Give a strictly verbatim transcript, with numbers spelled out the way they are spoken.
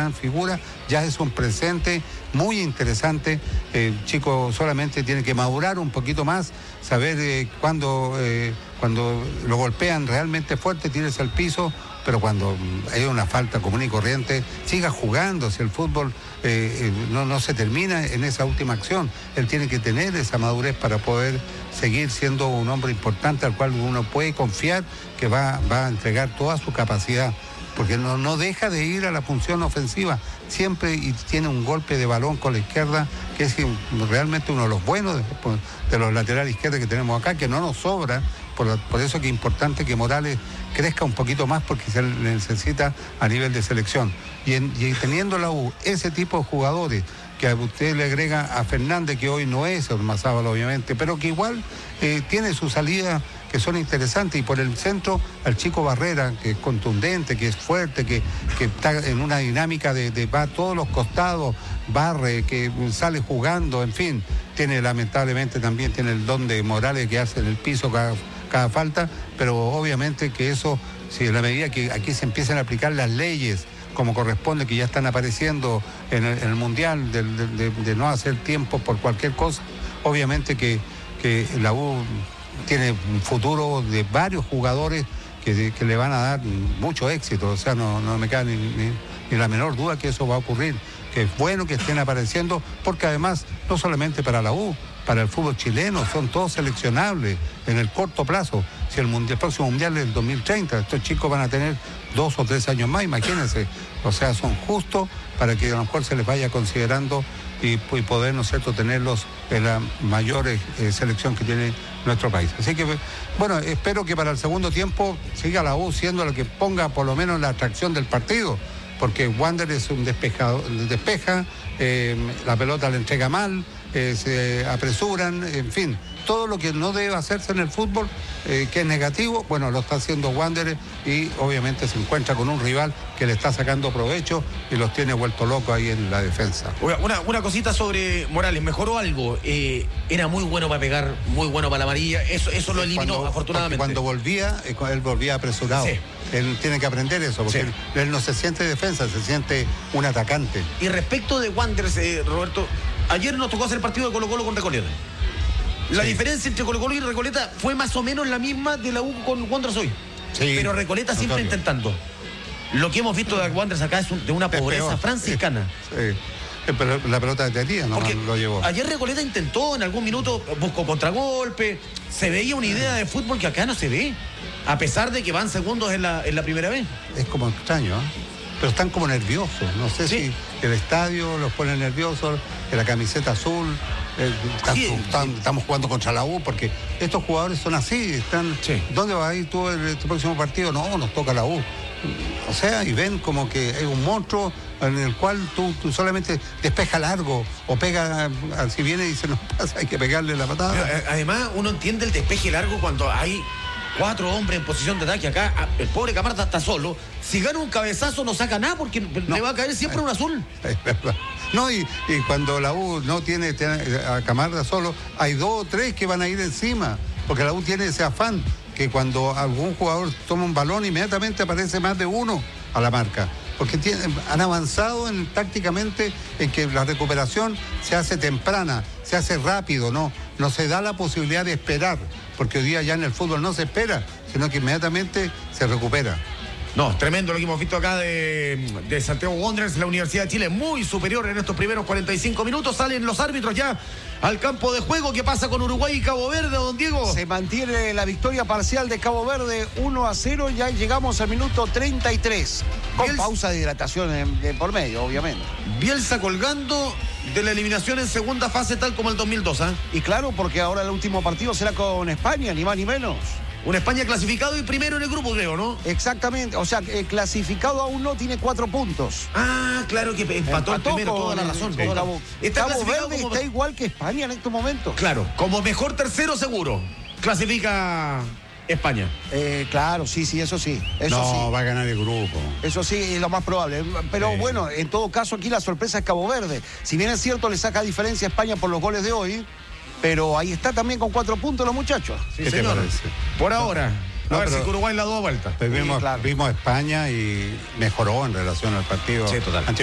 gran figura, ya es un presente muy interesante. El chico solamente tiene que madurar un poquito más, saber eh, cuándo, eh, cuando lo golpean realmente fuerte, tires al piso, pero cuando hay una falta común y corriente, siga jugando. Si el fútbol eh, eh, no, no se termina en esa última acción, él tiene que tener esa madurez para poder seguir siendo un hombre importante al cual uno puede confiar que va, va a entregar toda su capacidad, porque no, no deja de ir a la función ofensiva siempre, y tiene un golpe de balón con la izquierda que es realmente uno de los buenos de, de los laterales izquierdos que tenemos acá, que no nos sobra. Por, por eso que es importante que Morales crezca un poquito más, porque se necesita a nivel de selección. Y, en, y teniendo la U ese tipo de jugadores, que a usted le agrega a Fernández, que hoy no es Ormazábal obviamente, pero que igual eh, tiene su salida que son interesantes, y por el centro al chico Barrera, que es contundente, que es fuerte, que, que está en una dinámica de, de va a todos los costados, barre, que sale jugando, en fin, tiene lamentablemente también tiene el don de Morales, que hace en el piso cada, cada falta, pero obviamente que eso, si en la medida que aquí se empiezan a aplicar las leyes como corresponde, que ya están apareciendo en el, en el Mundial, de, de, de, de no hacer tiempo por cualquier cosa, obviamente que, que la U tiene un futuro de varios jugadores que, que le van a dar mucho éxito. O sea, no, no me cae ni, ni, ni la menor duda que eso va a ocurrir, que es bueno que estén apareciendo, porque además, no solamente para la U, para el fútbol chileno, son todos seleccionables en el corto plazo. Si el, mundial, el próximo Mundial es el dos mil treinta, estos chicos van a tener dos o tres años más, imagínense. O sea, son justos para que a lo mejor se les vaya considerando y, y poder, ¿no es cierto?, tenerlos en la mayor eh, selección que tiene nuestro país. Así que, bueno, espero que para el segundo tiempo siga la U siendo la que ponga por lo menos la atracción del partido, porque Wander es un despejado, despeja, eh, la pelota le entrega mal, eh, se apresuran, en fin, todo lo que no debe hacerse en el fútbol, eh, que es negativo, bueno, lo está haciendo Wander, y obviamente se encuentra con un rival que le está sacando provecho y los tiene vuelto locos ahí en la defensa. Una, una cosita sobre Morales, mejoró algo, eh, era muy bueno para pegar, muy bueno para la amarilla, eso, eso lo eliminó cuando, afortunadamente. Cuando volvía, él volvía apresurado. Sí. Él tiene que aprender eso, porque sí. él, él no se siente defensa, se siente un atacante. Y respecto de Wanderers, eh, Roberto, ayer nos tocó hacer el partido de Colo-Colo con Recoleta. La sí. diferencia entre Colo-Colo y Recoleta fue más o menos la misma de la U con Wanderers hoy. Sí, pero Recoleta notorio. Siempre intentando. Lo que hemos visto de Wanderers acá es un, de una pobreza es franciscana. Sí. Pero la pelota de día no lo llevó. Ayer Recoleta intentó en algún minuto, buscó contragolpe, se veía una idea de fútbol que acá no se ve, a pesar de que van segundos en la, en la primera vez. Es como extraño, ¿eh? Pero están como nerviosos. No sé sí. si el estadio los pone nerviosos, la camiseta azul. Eh, están, sí, están, sí. Estamos jugando contra la U, porque estos jugadores son así. Están, sí. ¿Dónde vas a ir tú el, este próximo partido? No, nos toca la U. O sea, y ven como que hay un monstruo en el cual tú, tú solamente despeja largo o pega, si viene y se nos pasa, hay que pegarle la patada. Pero, además, uno entiende el despeje largo cuando hay cuatro hombres en posición de ataque. Acá el pobre Camarda está solo. Si gana un cabezazo no saca nada, porque no. le va a caer siempre un azul. Es verdad. No, y, y cuando la U no tiene, tiene a Camarda solo, hay dos o tres que van a ir encima, porque la U tiene ese afán que cuando algún jugador toma un balón, inmediatamente aparece más de uno a la marca, porque tienen, han avanzado en, tácticamente en que la recuperación se hace temprana, se hace rápido, no, no se da la posibilidad de esperar, porque hoy día ya en el fútbol no se espera, sino que inmediatamente se recupera. No, tremendo lo que hemos visto acá de, de Santiago Wanderers, la Universidad de Chile, muy superior en estos primeros cuarenta y cinco minutos. Salen los árbitros ya al campo de juego. ¿Qué pasa con Uruguay y Cabo Verde, don Diego? Se mantiene la victoria parcial de Cabo Verde, uno a cero, ya llegamos al minuto treinta y tres, con Bielsa, pausa de hidratación en, en por medio, obviamente. Bielsa colgando de la eliminación en segunda fase, tal como el dos mil dos, ¿eh? Y claro, porque ahora el último partido será con España, ni más ni menos. Una España clasificado y primero en el grupo, creo, ¿no? Exactamente, o sea, eh, clasificado aún no, tiene cuatro puntos. Ah, claro que empató, empató el primero, con, toda la razón. Sí. Cabo, está Cabo Verde como... está igual que España en estos momentos. Claro, como mejor tercero seguro, clasifica España. Eh, claro, sí, sí, eso sí. Eso no, sí. va a ganar el grupo. Eso sí, es lo más probable. Pero sí. bueno, en todo caso aquí la sorpresa es Cabo Verde. Si bien es cierto, le saca diferencia a España por los goles de hoy, pero ahí está también con cuatro puntos los muchachos. Sí, ¿Qué señor. te parece? Por ahora. No, a ver pero, si Uruguay la da vuelta. Vimos, sí, claro. vimos España y mejoró en relación al partido. Sí, total.